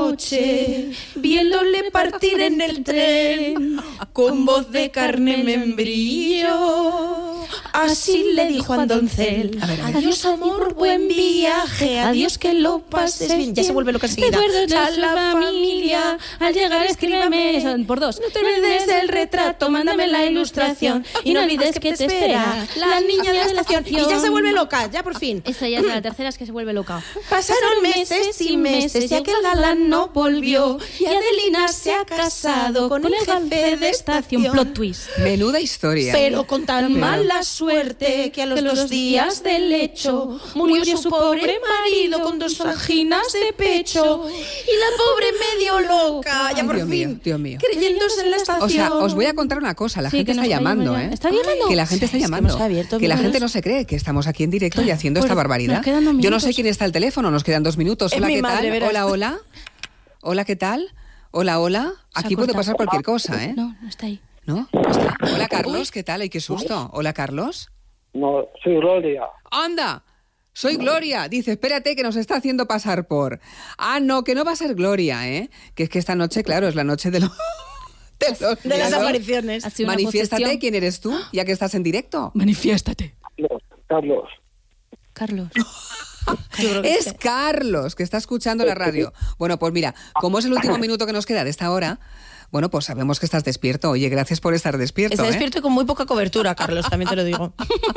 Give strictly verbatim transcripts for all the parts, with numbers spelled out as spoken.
noche, viéndole partir en el tren, con voz de carne membrillo, así le dijo a Doncel: A ver, a ver. adiós amor, buen viaje, adiós que lo pases bien. Ya se vuelve loca enseguida. Recuerdos de la familia, al llegar escríbeme, son por dos. No te olvides del retrato, mándame la ilustración, y no olvides que te espera la niña de la estación. Y ya se vuelve loca, ya por fin. Esta ya es la tercera, es que se vuelve loca. Pasaron meses y meses y aquel galán no volvió, y Adelina se ha casado con el jefe de estación. Plot twist. Menuda historia. Pero con tan mala suerte que a los dos días del hecho murió su pobre marido con dos anginas de pecho, y la pobre medio loca, ya Ay, por Dios fin, mío, Dios mío. creyéndose en la estación. O sea, os voy a contar una cosa, la Sí, gente que está nos llamando, caímos ya. ¿eh? ¿Está llamando? Que la gente está Sí, es que llamando. hemos abierto Que la micros. gente no se cree que estamos aquí en directo y haciendo esta Pues, barbaridad. nos quedan dos Yo no sé minutos. quién está al teléfono, nos quedan dos minutos. Es Hola, mi ¿qué madre, tal? verás. Hola, hola. Hola, ¿qué tal? Hola, hola. Se ha Aquí puede cortado. pasar cualquier cosa, ¿eh? No, no está ahí. ¿No? No está. Hola, Carlos, ¿qué tal? Ay, qué susto. Hola, Carlos. No, soy Gloria. ¡Anda! Soy Gloria. Dice, espérate que nos está haciendo pasar por... Ah, no, que no va a ser Gloria, ¿eh? Que es que esta noche, claro, es la noche de, lo... de los De las miedos. apariciones. Ha sido una Manifiéstate, posesión. ¿quién eres tú? Ya que estás en directo. Manifiéstate. Carlos, Carlos. Carlos. Yo creo que Es sí. Carlos, que está escuchando la radio. Bueno, pues mira, como es el último minuto que nos queda de esta hora, bueno, pues sabemos que estás despierto. Oye, gracias por estar despierto. Está ¿eh? despierto y con muy poca cobertura, Carlos, también te lo digo.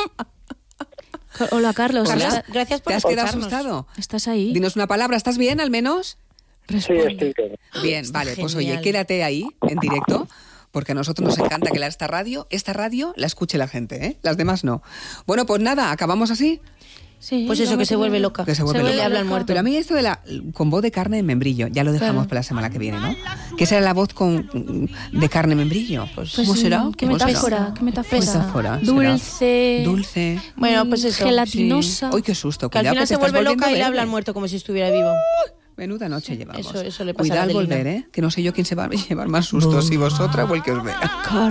Hola, Carlos. Hola. ¿Está- Gracias por ¿Te has quedado escucharnos. asustado? ¿Estás ahí? Dinos una palabra, ¿estás bien al menos? Sí, Responde. estoy bien. Bien, Está vale, pues oye, genial. quédate ahí en directo, porque a nosotros nos encanta que la, esta radio, esta radio la escuche la gente, ¿eh? Las demás no. Bueno, pues nada, acabamos así. Sí, Pues eso, que vamos se a- vuelve loca. Que se vuelve le loca. habla al muerto. Pero a mí esto de la con voz de carne de membrillo, ya lo dejamos Claro. para la semana que viene, ¿no? ¿Qué será la voz con de carne membrillo? Pues, Pues, ¿cómo será? ¿Qué ¿Cómo será? metáfora? ¿Qué metáfora? Metáfora, será. Dulce. Dulce. Bueno, pues mm, eso. Gelatinosa. Uy, qué susto. Que al Cuidado final que se te estás vuelve loca y volviendo le habla al verde. muerto como si estuviera vivo. Menuda noche llevamos. Eso- eso le pasa Cuidado a al Adelina. volver, ¿eh? Que no sé yo quién se va a llevar más sustos, si vosotras o el que os vea. Carlos.